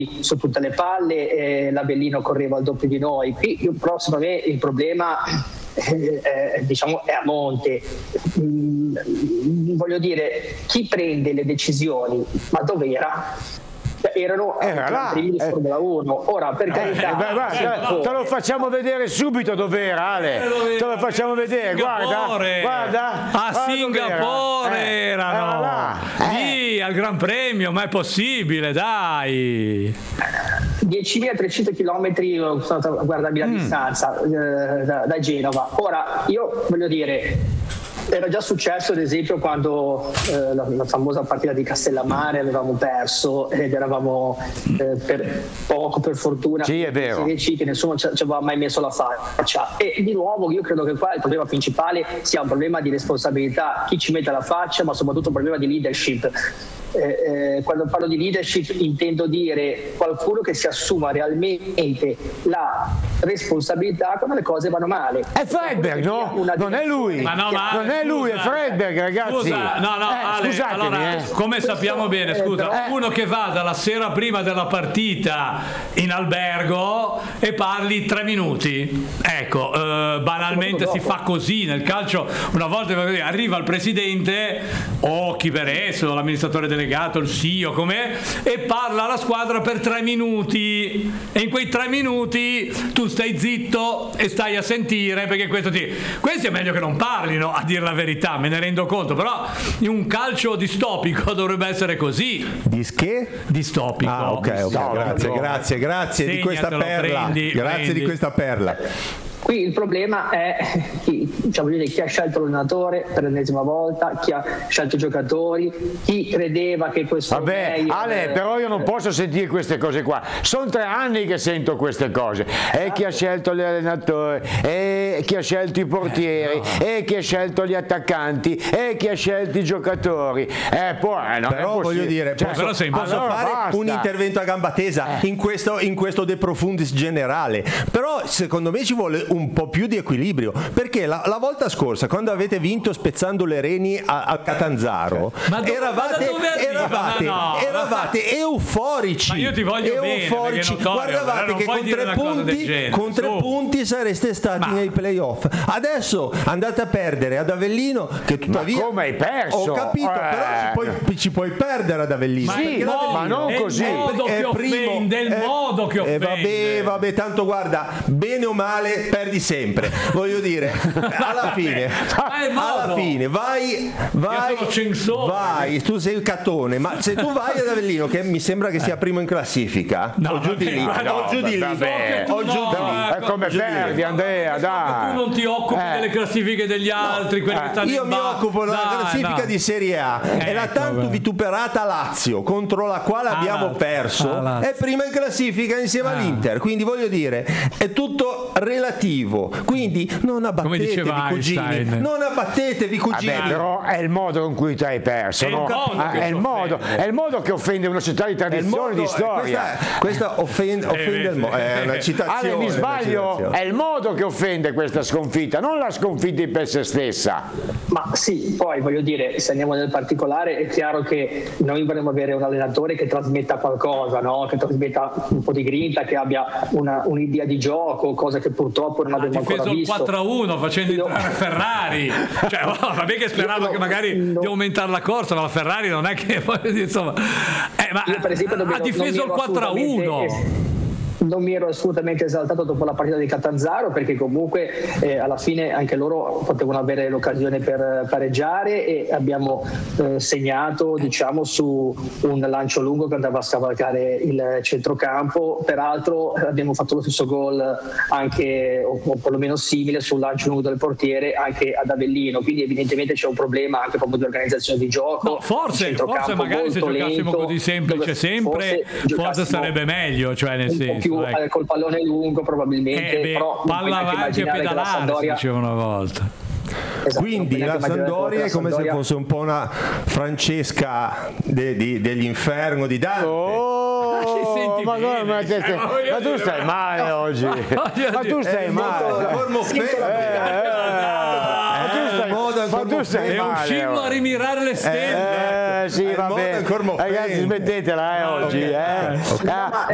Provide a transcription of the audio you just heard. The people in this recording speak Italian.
su tutte le palle, l'Avellino correva al doppio di noi. Qui però secondo me il problema diciamo è a monte. Voglio dire, chi prende le decisioni, ma dov'era? Erano primi di Formula 1. Ora, per carità, te lo facciamo vedere subito dov'era, Ale. Te lo facciamo vedere, guarda. A Singapore erano. Lì al Gran Premio, ma è possibile, dai. 10.300 km sono a guardarmi la distanza da Genova. Ora, io voglio dire, era già successo ad esempio quando la famosa partita di Castellammare avevamo perso ed eravamo per poco, per fortuna, sì, è vero, che nessuno ci aveva mai messo la faccia. E di nuovo io credo che qua il problema principale sia un problema di responsabilità, chi ci mette la faccia, ma soprattutto un problema di leadership. Quando parlo di leadership intendo dire qualcuno che si assuma realmente la responsabilità quando le cose vanno male. È Fredberg, no? Non è lui. Non è lui, è Fredberg, ragazzi. Scusa, Ale, scusatemi, allora, come sappiamo bene, scusa, uno che vada la sera prima della partita in albergo e parli 3 minuti. Ecco, banalmente si fa così nel calcio. Una volta arriva il presidente o chi per esso, l'amministratore delegato, il CEO, com'è, e parla alla squadra per 3 minuti. E in quei 3 minuti tu stai zitto e stai a sentire, perché questi è meglio che non parlino, a dire la verità, me ne rendo conto, però in un calcio distopico dovrebbe essere così. Distopico. Ah, ok, grazie di questa perla. Grazie di questa perla. Qui il problema è chi ha scelto l'allenatore per l'ennesima volta, chi ha scelto i giocatori, chi credeva che questo Ale, però io non posso sentire queste cose qua. Sono 3 anni che sento queste cose. E chi ha scelto l'allenatore, e chi ha scelto i portieri, e chi ha scelto gli attaccanti, e chi ha scelto i giocatori. Però voglio dire, posso fare un intervento a gamba tesa in questo De Profundis generale. Però secondo me ci vuole un po' più di equilibrio, perché la volta scorsa, quando avete vinto spezzando le reni al Catanzaro, eravate euforici. Ma io ti voglio bene, guardavate che con 3 punti sareste stati nei playoff. Adesso andate a perdere ad Avellino, che tuttavia, ma come hai perso? Ho capito, però ci puoi perdere ad Avellino. Ma non così. Il modo che offende. Vabbè, tanto guarda, bene o male perdi sempre, voglio dire, alla fine vai, tu sei il cattone, ma se tu vai ad Avellino, che mi sembra che sia primo in classifica, o giù di lì, è come perdi, Andrea, dai. Tu non ti occupi delle classifiche degli altri, quelli che stanno io mi occupo della classifica di Serie A, e la tanto vituperata Lazio, contro la quale abbiamo perso, è prima in classifica insieme all'Inter, quindi voglio dire, è tutto relativo, quindi non abbattetevi cugini, però è il modo con cui tu hai perso, è il modo che offende una società di tradizione, di storia. Questa offende il modo, è una citazione. Ale, mi sbaglio? È il modo che offende questa sconfitta, non la sconfitta in per se stessa. Ma sì, poi voglio dire, se andiamo nel particolare, è chiaro che noi vorremmo avere un allenatore che trasmetta qualcosa, no? Che trasmetta un po' di grinta, che abbia un'idea di gioco, cosa che purtroppo non abbiamo ancora visto. Ha difeso il 4-1 facendo entrare Ferrari, cioè, vabbè che speravo che magari di aumentare la corsa, ma la Ferrari non è che insomma, ma io per esempio ha difeso il 4-1. Non mi ero assolutamente esaltato dopo la partita di Catanzaro, perché comunque alla fine anche loro potevano avere l'occasione per pareggiare, e abbiamo segnato su un lancio lungo che andava a scavalcare il centrocampo. Peraltro abbiamo fatto lo stesso gol anche, o perlomeno simile, sul lancio lungo del portiere anche ad Avellino, quindi evidentemente c'è un problema anche proprio di organizzazione di gioco. Forse magari se giocassimo così semplice sempre, forse sarebbe meglio, cioè nel senso col pallone lungo probabilmente, però palla avanti e pedalare, si diceva una volta. Esatto, quindi la Sampdoria è come se fosse un po' una Francesca dell'inferno di Dante. Ma tu stai male oggi. Ma tu stai male. Ma tu stai male. Uscimmo a rimirare le stelle. Sì, va bene. Ragazzi, smettetela oggi.